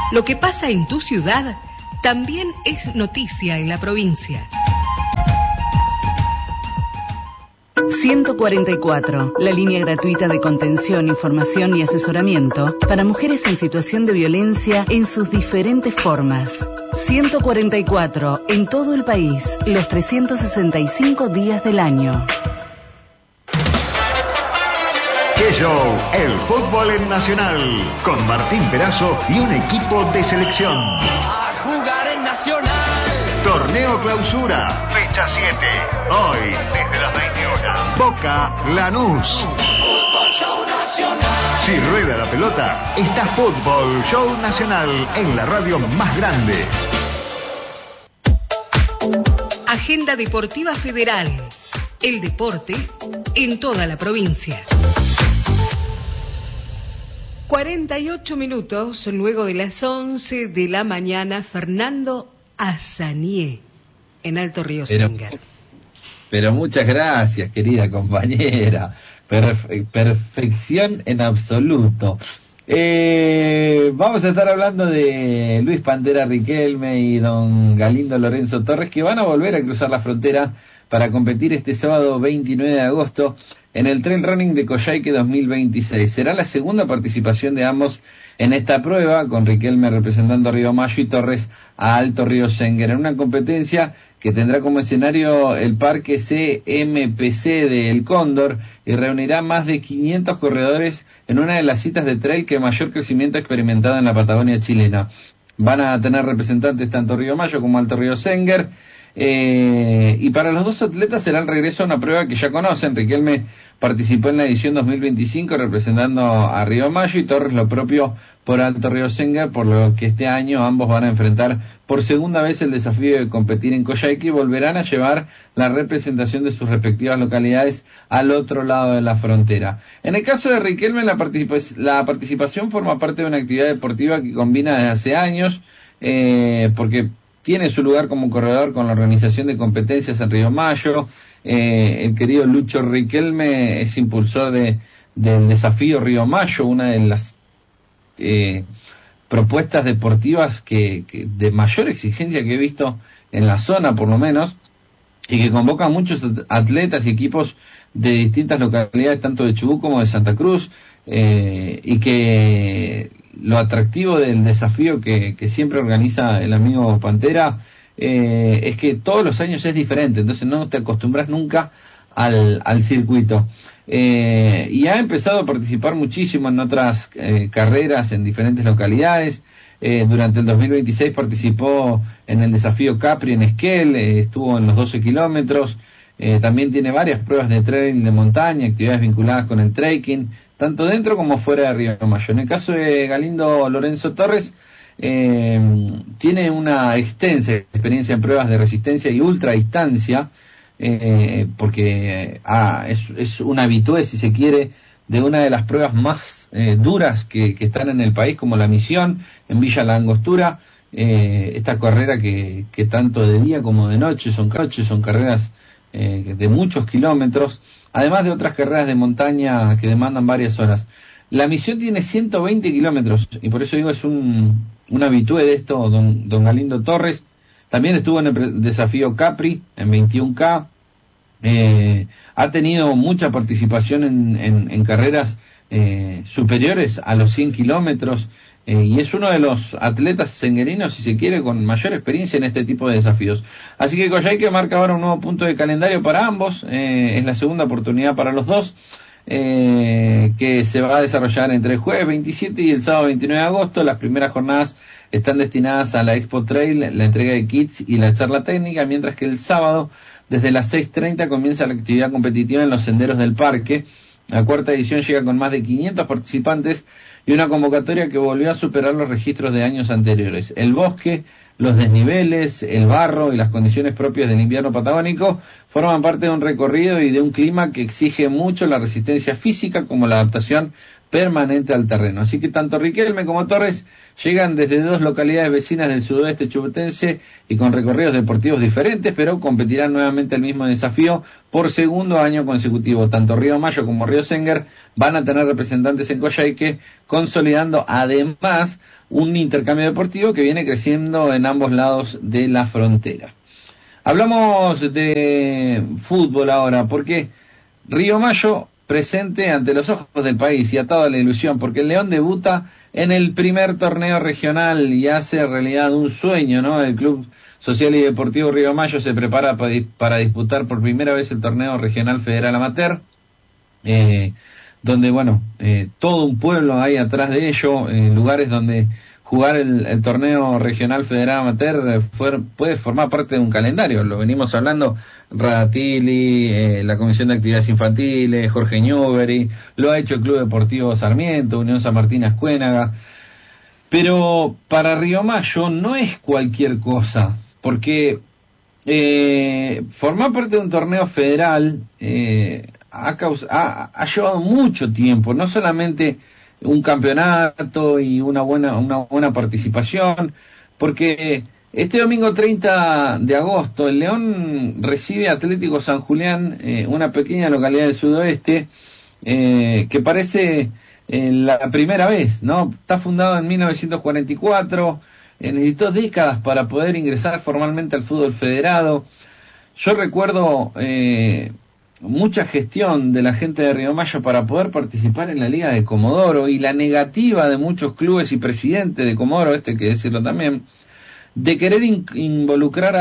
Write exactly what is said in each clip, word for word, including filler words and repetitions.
Lo que pasa en tu ciudad también es noticia en la provincia. ciento cuarenta y cuatro, la línea gratuita de contención, información y asesoramiento para mujeres en situación de violencia en sus diferentes formas. ciento cuarenta y cuatro, en todo el país, los trescientos sesenta y cinco días del año. ¡Qué show! El fútbol en Nacional, con Martín Perazo y un equipo de selección. A jugar en Nacional. Torneo Clausura, fecha siete. Hoy, desde las veintiuna. Boca Lanús. Fútbol Show Nacional. Si rueda la pelota, está Fútbol Show Nacional en la radio más grande. Agenda Deportiva Federal. El deporte en toda la provincia. cuarenta y ocho minutos luego de las once de la mañana, Fernando Azanié, en Alto Río Singer. Pero, pero muchas gracias, querida compañera. Perfe- perfección en absoluto. Eh, vamos a estar hablando de Luis Pantera Riquelme y don Galindo Lorenzo Torres, que van a volver a cruzar la frontera para competir este sábado veintinueve de agosto en el Trail Running de Coyhaique dos mil veintiséis. Será la segunda participación de ambos en esta prueba, con Riquelme representando a Río Mayo y Torres a Alto Río Singer, en una competencia que tendrá como escenario el Parque C M P C de El Cóndor y reunirá más de quinientos corredores en una de las citas de trail que mayor crecimiento ha experimentado en la Patagonia chilena. Van a tener representantes tanto Río Mayo como Alto Río Singer. Eh, y para los dos atletas será el regreso a una prueba que ya conocen. Riquelme participó en la edición dos mil veinticinco representando a Río Mayo y Torres lo propio por Alto Río Singer, por lo que este año ambos van a enfrentar por segunda vez el desafío de competir en Coyhaique y volverán a llevar la representación de sus respectivas localidades al otro lado de la frontera. En el caso de Riquelme, la, particip- la participación forma parte de una actividad deportiva que combina desde hace años, eh, porque tiene su lugar como corredor con la organización de competencias en Río Mayo. Eh, el querido Lucho Riquelme es impulsor de, del desafío Río Mayo, una de las eh, propuestas deportivas que, que de mayor exigencia que he visto en la zona, por lo menos, y que convoca a muchos atletas y equipos de distintas localidades, tanto de Chubut como de Santa Cruz, eh, y que lo atractivo del desafío que, que siempre organiza el amigo Pantera eh, es que todos los años es diferente, entonces no te acostumbras nunca al, al circuito. Eh, y ha empezado a participar muchísimo en otras eh, carreras en diferentes localidades. Eh, durante el dos mil veintiséis participó en el desafío Capri en Esquel, eh, estuvo en los doce kilómetros. Eh, también tiene varias pruebas de trail de montaña, actividades vinculadas con el trekking, tanto dentro como fuera de Río Mayo. En el caso de Galindo Lorenzo Torres, eh, tiene una extensa experiencia en pruebas de resistencia y ultradistancia, eh, porque ah, es, es un habitué, si se quiere, de una de las pruebas más eh, duras que, que están en el país, como la Misión en Villa La Angostura. Eh, esta carrera que, que tanto de día como de noche son, noche, son carreras eh, de muchos kilómetros, además de otras carreras de montaña que demandan varias horas. La Misión tiene ciento veinte kilómetros, y por eso digo, es un, un habitué de esto, don, don Galindo Torres. También estuvo en el desafío Capri, en veintiún K. Eh, ha tenido mucha participación en, en, en carreras eh, superiores a los cien kilómetros, eh, y es uno de los atletas senguerinos, si se quiere, con mayor experiencia en este tipo de desafíos. Así que Coyhaique marca ahora un nuevo punto de calendario para ambos. Eh, es la segunda oportunidad para los dos, eh, que se va a desarrollar entre el jueves veintisiete y el sábado veintinueve de agosto. Las primeras jornadas están destinadas a la Expo Trail, la entrega de kits y la charla técnica, mientras que el sábado desde las seis treinta comienza la actividad competitiva en los senderos del parque. La cuarta edición llega con más de quinientos participantes y una convocatoria que volvió a superar los registros de años anteriores. El bosque, los desniveles, el barro y las condiciones propias del invierno patagónico forman parte de un recorrido y de un clima que exige mucho la resistencia física como la adaptación permanente al terreno. Así que tanto Riquelme como Torres llegan desde dos localidades vecinas del sudoeste chubutense y con recorridos deportivos diferentes, pero competirán nuevamente el mismo desafío por segundo año consecutivo. Tanto Río Mayo como Río Singer van a tener representantes en Coyhaique, consolidando además un intercambio deportivo que viene creciendo en ambos lados de la frontera. Hablamos de fútbol ahora, porque Río Mayo presente ante los ojos del país y atado a la ilusión, porque el León debuta en el primer torneo regional y hace realidad un sueño, ¿no? El Club Social y Deportivo Río Mayo se prepara para, para disputar por primera vez el torneo regional federal amateur, eh, donde, bueno, eh, todo un pueblo hay atrás de ello, en lugares donde jugar el, el torneo regional federal amateur fue, puede formar parte de un calendario. Lo venimos hablando, Radatili, eh, la Comisión de Actividades Infantiles, Jorge Newbery, lo ha hecho el Club Deportivo Sarmiento, Unión San Martín Ascuénaga. Pero para Río Mayo no es cualquier cosa, porque eh, formar parte de un torneo federal eh, ha, caus- ha, ha llevado mucho tiempo, no solamente un campeonato y una buena una buena participación, porque este domingo treinta de agosto el León recibe a Atlético San Julián, eh, una pequeña localidad del sudoeste, eh, que parece eh, la primera vez, ¿no? Está fundado en mil novecientos cuarenta y cuatro, eh, necesitó décadas para poder ingresar formalmente al fútbol federado. Yo recuerdo eh, mucha gestión de la gente de Río Mayo para poder participar en la Liga de Comodoro y la negativa de muchos clubes y presidentes de Comodoro, este hay que decirlo también, de querer in- involucrar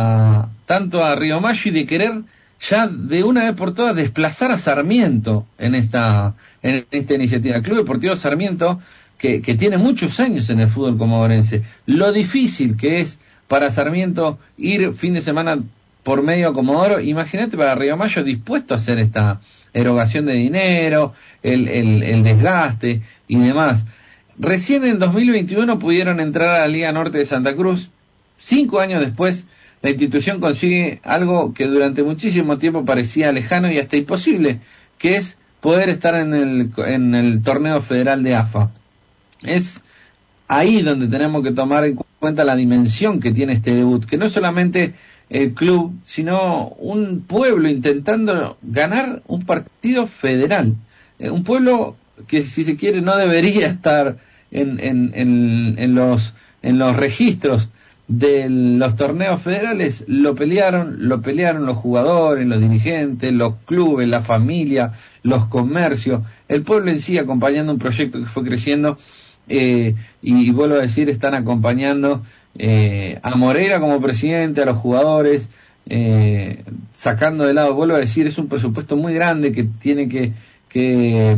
a tanto a Río Mayo y de querer ya de una vez por todas desplazar a Sarmiento en esta en esta iniciativa. El Club Deportivo Sarmiento, que, que tiene muchos años en el fútbol comodorense, lo difícil que es para Sarmiento ir fin de semana por medio a Comodoro, imagínate para Río Mayo dispuesto a hacer esta erogación de dinero, el, el, el desgaste y demás. Recién en dos mil veintiuno pudieron entrar a la Liga Norte de Santa Cruz. Cinco años después, la institución consigue algo que durante muchísimo tiempo parecía lejano y hasta imposible, que es poder estar en el, en el torneo federal de A F A. Es ahí donde tenemos que tomar en cuenta la dimensión que tiene este debut, que no es solamente el club, sino un pueblo intentando ganar un partido federal. Eh, un pueblo que, si se quiere, no debería estar en, en, en, en los en los registros de los torneos federales. Lo pelearon, lo pelearon los jugadores, los dirigentes, los clubes, la familia, los comercios, el pueblo en sí, acompañando un proyecto que fue creciendo, eh, y, y vuelvo a decir, están acompañando Eh, a Moreira como presidente, a los jugadores, eh, sacando de lado, vuelvo a decir, es un presupuesto muy grande que tiene que, que,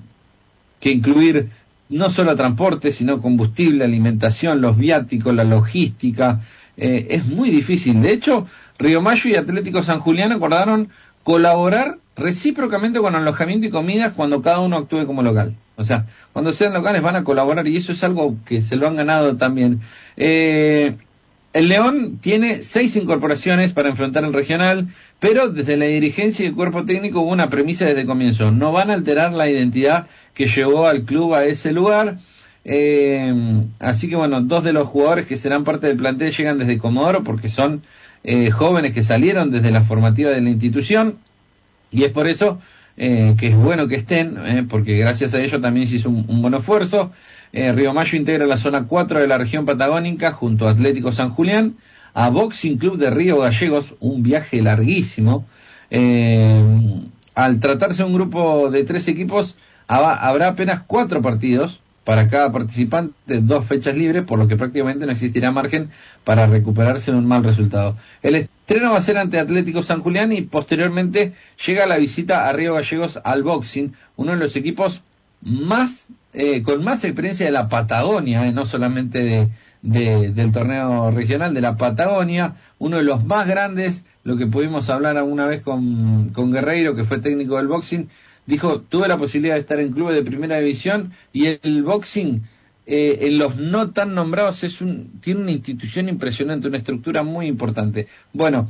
que incluir no solo transporte, sino combustible, alimentación, los viáticos, la logística. Eh, es muy difícil. De hecho, Río Mayo y Atlético San Julián acordaron colaborar recíprocamente con alojamiento y comidas cuando cada uno actúe como local. O sea, cuando sean locales van a colaborar, y eso es algo que se lo han ganado también. Eh, el León tiene seis incorporaciones para enfrentar el regional, pero desde la dirigencia y el cuerpo técnico hubo una premisa desde el comienzo: no van a alterar la identidad que llevó al club a ese lugar. Eh, así que bueno, dos de los jugadores que serán parte del plantel llegan desde Comodoro, porque son eh, jóvenes que salieron desde la formativa de la institución, y es por eso Eh, que es bueno que estén, eh, porque gracias a ello también se hizo un, un buen esfuerzo. Eh, Río Mayo integra la zona cuatro de la región patagónica junto a Atlético San Julián, a Boxing Club de Río Gallegos, un viaje larguísimo. Eh, al tratarse de un grupo de tres equipos, hab- habrá apenas cuatro partidos para cada participante, dos fechas libres, por lo que prácticamente no existirá margen para recuperarse de un mal resultado. El estreno va a ser ante Atlético San Julián y posteriormente llega la visita a Río Gallegos al Boxing, uno de los equipos más eh, con más experiencia de la Patagonia, eh, no solamente de, de, del torneo regional, de la Patagonia, uno de los más grandes. Lo que pudimos hablar alguna vez con, con Guerreiro, que fue técnico del Boxing, dijo: tuve la posibilidad de estar en clubes de primera división, y el Boxing, eh, en los no tan nombrados, es un tiene una institución impresionante, una estructura muy importante. Bueno,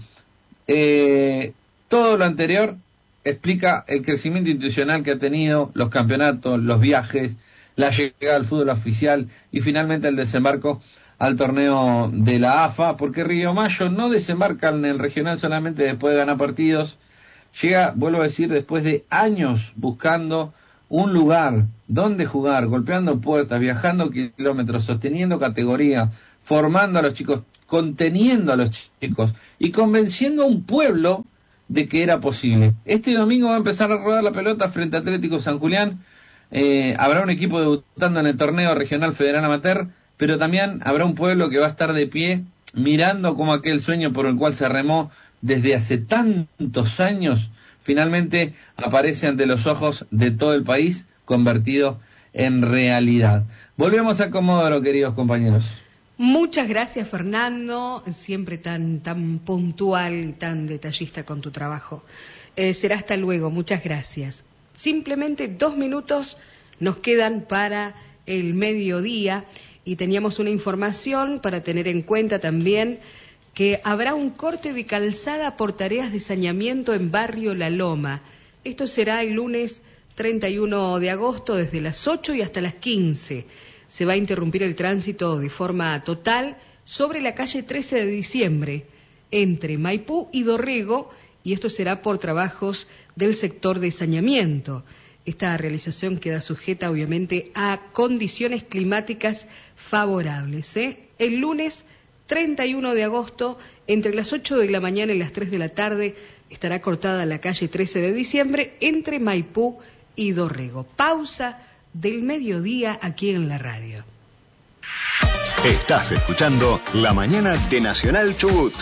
eh, todo lo anterior explica el crecimiento institucional que ha tenido, los campeonatos, los viajes, la llegada al fútbol oficial y finalmente el desembarco al torneo de la A F A, porque Río Mayo no desembarca en el regional solamente después de ganar partidos. Llega, vuelvo a decir, después de años buscando un lugar donde jugar, golpeando puertas, viajando kilómetros, sosteniendo categoría, formando a los chicos, conteniendo a los chicos y convenciendo a un pueblo de que era posible. Este domingo va a empezar a rodar la pelota frente a Atlético San Julián. Eh, habrá un equipo debutando en el torneo regional federal amateur, pero también habrá un pueblo que va a estar de pie mirando como aquel sueño por el cual se remó desde hace tantos años finalmente aparece ante los ojos de todo el país convertido en realidad. Volvemos a Comodoro, queridos compañeros. Muchas gracias, Fernando, siempre tan tan puntual y tan detallista con tu trabajo. Eh, será hasta luego, muchas gracias. Simplemente dos minutos nos quedan para el mediodía y teníamos una información para tener en cuenta también que habrá un corte de calzada por tareas de saneamiento en Barrio La Loma. Esto será el lunes treinta y uno de agosto desde las ocho y hasta las quince. Se va a interrumpir el tránsito de forma total sobre la calle trece de diciembre, entre Maipú y Dorrego, y esto será por trabajos del sector de saneamiento. Esta realización queda sujeta, obviamente, a condiciones climáticas favorables, ¿eh? El lunes treinta y uno de agosto, entre las ocho de la mañana y las tres de la tarde, estará cortada la calle trece de diciembre entre Maipú y Dorrego. Pausa del mediodía aquí en la radio. Estás escuchando La Mañana de Nacional Chubut.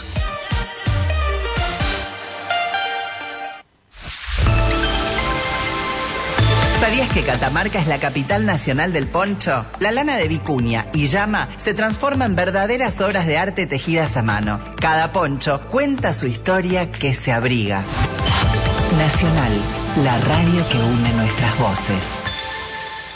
¿Sabías que Catamarca es la capital nacional del poncho? La lana de vicuña y llama se transforma en verdaderas obras de arte tejidas a mano. Cada poncho cuenta su historia que se abriga. Nacional, la radio que une nuestras voces.